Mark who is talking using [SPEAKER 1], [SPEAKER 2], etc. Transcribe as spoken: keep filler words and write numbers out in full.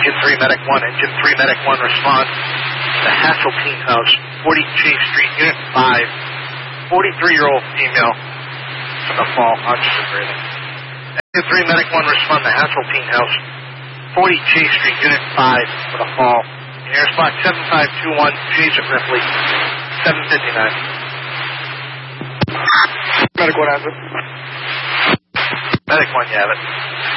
[SPEAKER 1] Engine three, Medic one. Engine three, Medic one, respond. The Hasseltine House, forty Chase Street, Unit five. forty-three-year-old female from the fall, conscious and breathing. Engine three, Medic one, respond to Hasseltine House, forty Chase Street, Unit five, for the fall. In air spot seven five two one, Jason Ripley, seven fifty-nine.
[SPEAKER 2] Medic one has it.
[SPEAKER 1] Medic one, you have it.